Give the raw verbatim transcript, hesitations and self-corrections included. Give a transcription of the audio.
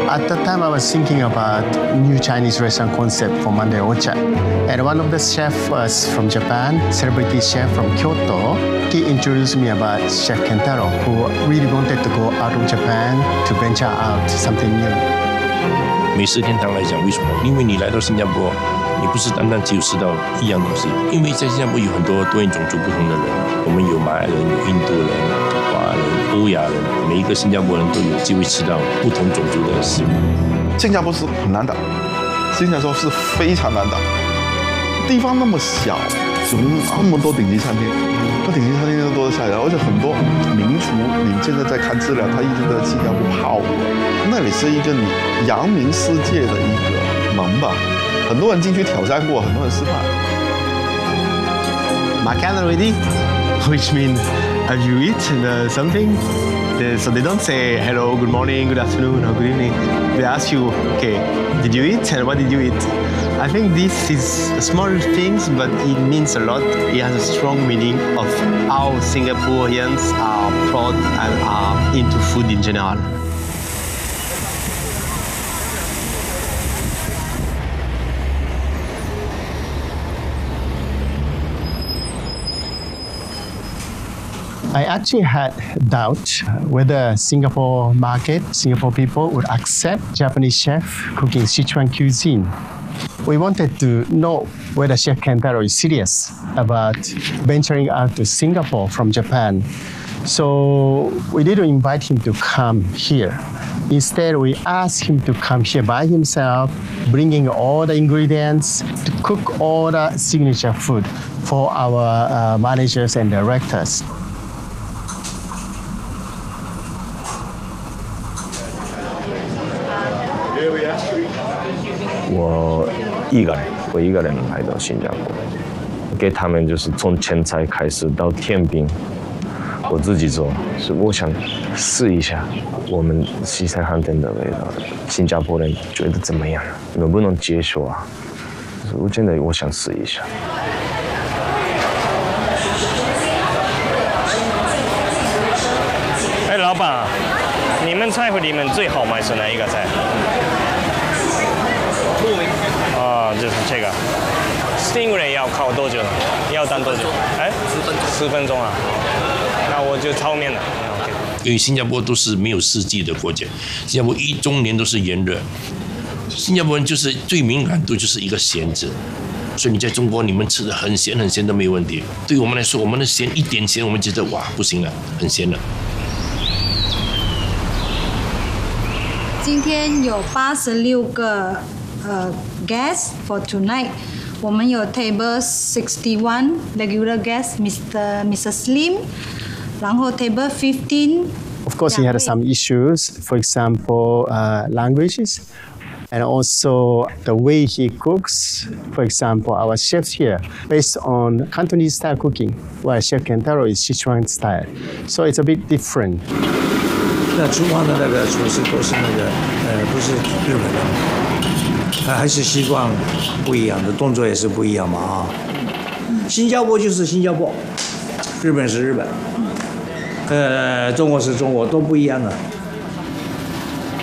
At the time, I was thinking about new Chinese restaurant concept for Monday Orchard. And one of the chefs was from Japan, celebrity chef from Kyoto. He introduced me about Chef Kentaro, who really wanted to go out of Japan to venture out something new. 美食天堂来讲，为什么？因为你来到新加坡，你不是单单只有吃到一样东西，因为在新加坡有很多多元种族不同的人，我们有马来人、有印度人、华人、欧亚人，每一个新加坡人都有机会吃到不同种族的食物。 新加坡是很难打，新加坡是非常难打，地方那么小，怎么那么多顶级餐厅？那顶级餐厅都多得下来，而且很多名厨，你现在在看资料，他一直在新加坡泡了，那里是一个你扬名世界的一个门吧。很多人进去挑战过，很多人失败。 Makan already, which means have you eaten uh, something? So they don't say hello, good morning, good afternoon, or good evening. They ask you, okay, did you eat and what did you eat? I think this is small things, but it means a lot. It has a strong meaning of how Singaporeans are proud and are into food in general. I actually had doubt whether Singapore market, Singapore people would accept Japanese chef cooking Sichuan cuisine. We wanted to know whether Chef Kentaro is serious about venturing out to Singapore from Japan. So we didn't invite him to come here. Instead, we asked him to come here by himself, bringing all the ingredients to cook all the signature food for our uh, managers and directors. 我一个人，我一个人来到新加坡，给他们就是从前菜开始到甜品，我自己做，是我想试一下我们西餐饭店的味道，新加坡人觉得怎么样？能不能接受啊？我真的我想试一下。 哎，老板，你们菜里面最好卖是哪一个菜？ 啊，就是这个 ，Stingray 要烤多久？要当多久？哎，十分钟。十分钟啊，那我就炒面了。 因为新加坡都是没有四季的国家，新加坡一中年都是炎热，新加坡人就是最敏感度就是一个咸字，所以你在中国你们吃的很咸很咸都没有问题。对我们来说，我们的咸一点咸，我们觉得哇不行了，很咸了。 今天有八十六个呃 guests for tonight， 我们有 table sixty one regular guests Mister Missus Lim， 然后 table fifteen。 Of course, he had some issues, for example, uh, languages, and also the way he cooks. For example, our chefs here, based on Cantonese style cooking, while Chef Kentaro is Sichuan style, so it's a bit different. 那厨房的那个厨师都是那个呃，不是日本人，他还是习惯不一样的，动作也是不一样嘛啊。新加坡就是新加坡，日本是日本，呃，中国是中国，都不一样的。